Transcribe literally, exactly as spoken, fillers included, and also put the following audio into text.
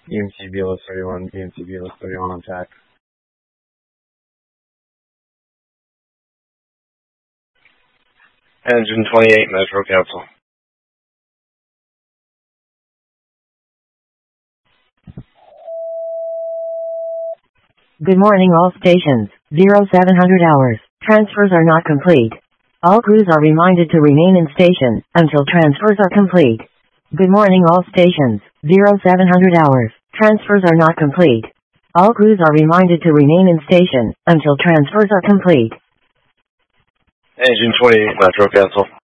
E M C B L S thirty-one, E M C B L S thirty-one on tack. Engine twenty-eight, Metro Council. Good morning all stations, zero seven hundred hours. Transfers are not complete. All crews are reminded to remain in station until transfers are complete. Good morning all stations, zero seven hundred hours. Transfers are not complete. All crews are reminded to remain in station until transfers are complete. Engine twenty-eight, Metro Council.